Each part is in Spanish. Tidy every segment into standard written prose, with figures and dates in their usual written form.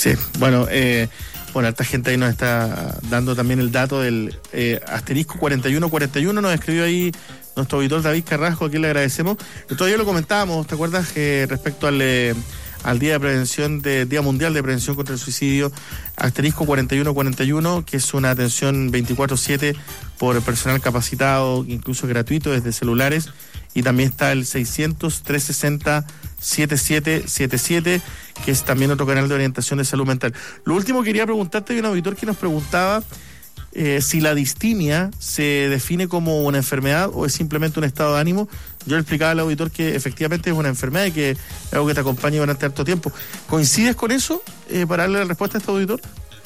Sí, bueno, harta gente ahí nos está dando también el dato del asterisco 4141, nos escribió ahí nuestro auditor David Carrasco, a quien le agradecemos. Todavía lo comentábamos, ¿te acuerdas? Respecto al Día de Prevención, Día Mundial de Prevención contra el Suicidio, asterisco 4141, que es una atención 24/7 por personal capacitado, incluso gratuito desde celulares, y también está el 600-360-7777, que es también otro canal de orientación de salud mental. Lo último quería preguntarte, hay un auditor que nos preguntaba si la distimia se define como una enfermedad o es simplemente un estado de ánimo. Yo le explicaba al auditor que efectivamente es una enfermedad y que es algo que te acompaña durante harto tiempo. ¿Coincides con eso para darle la respuesta a este auditor?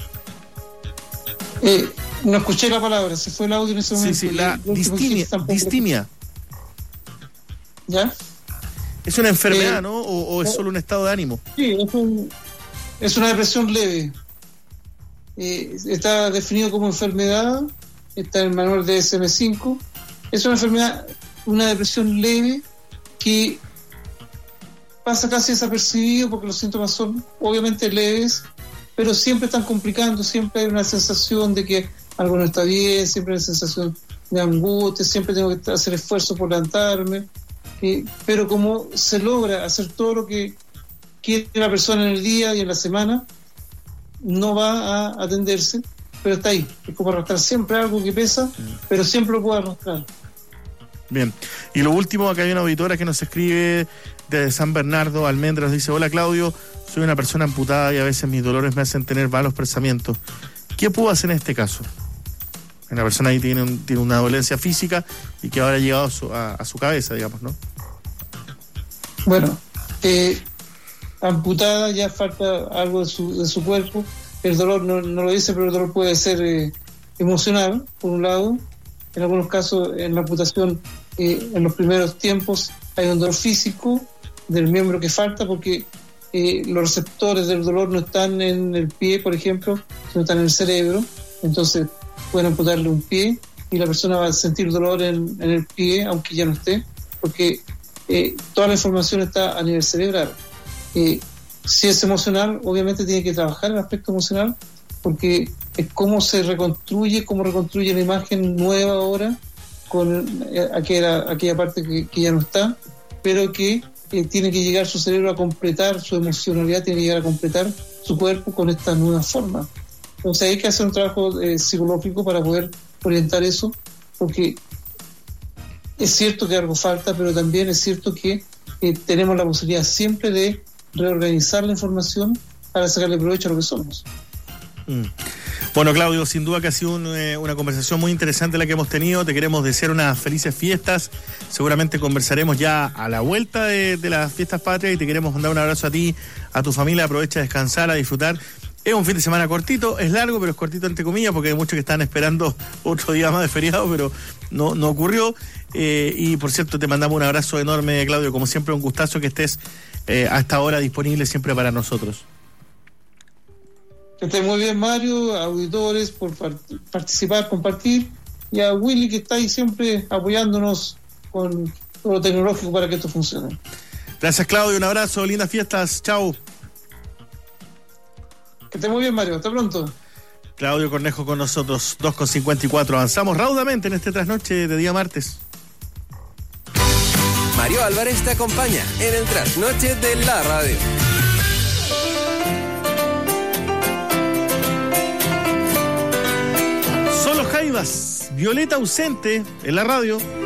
No escuché la palabra, se fue el audio en ese momento. Sí, la distimia. ¿Ya? ¿Es una enfermedad, no? ¿O es solo un estado de ánimo? Sí, es una depresión leve. Está definido como enfermedad, está en el manual de DSM-5. Es una enfermedad, una depresión leve que pasa casi desapercibido porque los síntomas son obviamente leves, pero siempre están complicando, siempre hay una sensación de que algo no está bien, siempre hay una sensación de angustia, siempre tengo que hacer esfuerzo por levantarme, pero como se logra hacer todo lo que quiere la persona en el día y en la semana, no va a atenderse, pero está ahí. Es como arrastrar siempre algo que pesa, pero siempre lo puede arrastrar. Bien. Y lo último, acá hay una auditora que nos escribe desde San Bernardo, Almendras, dice: hola Claudio, soy una persona amputada y a veces mis dolores me hacen tener malos pensamientos. ¿Qué puedo hacer en este caso? Una persona ahí tiene una dolencia física y que ahora ha llegado a su cabeza, digamos, ¿no? Bueno, amputada, ya falta algo de su cuerpo. El dolor no lo dice, pero el dolor puede ser emocional, por un lado. En algunos casos, en la amputación, en los primeros tiempos, hay un dolor físico del miembro que falta porque los receptores del dolor no están en el pie, por ejemplo, sino están en el cerebro. Entonces, pueden amputarle un pie y la persona va a sentir dolor en el pie, aunque ya no esté, porque toda la información está a nivel cerebral. Si es emocional, obviamente tiene que trabajar el aspecto emocional, porque es cómo reconstruye la imagen nueva ahora con aquella parte que ya no está, pero que tiene que llegar su cerebro a completar su emocionalidad, tiene que llegar a completar su cuerpo con esta nueva forma. Entonces hay que hacer un trabajo psicológico para poder orientar eso, porque es cierto que algo falta, pero también es cierto que tenemos la posibilidad siempre de reorganizar la información para sacarle provecho a lo que somos. Bueno, Claudio, sin duda que ha sido una conversación muy interesante la que hemos tenido. Te queremos desear unas felices fiestas. Seguramente conversaremos ya a la vuelta de las fiestas patrias y te queremos mandar un abrazo a ti, a tu familia. Aprovecha a descansar, a disfrutar. Es un fin de semana cortito, es largo, pero es cortito entre comillas, porque hay muchos que están esperando otro día más de feriado, pero no ocurrió. Y por cierto, te mandamos un abrazo enorme, Claudio. Como siempre, un gustazo que estés a esta hora disponible siempre para nosotros. Que esté muy bien, Mario, auditores, por participar, compartir, y a Willy, que está ahí siempre apoyándonos con todo lo tecnológico para que esto funcione. Gracias, Claudio, un abrazo, lindas fiestas, chao. Que esté muy bien, Mario, hasta pronto. Claudio Cornejo con nosotros, 2:54, avanzamos raudamente en este trasnoche de día martes. Mario Álvarez te acompaña en el trasnoche de la radio. Son los Jaivas, Violeta ausente en la radio.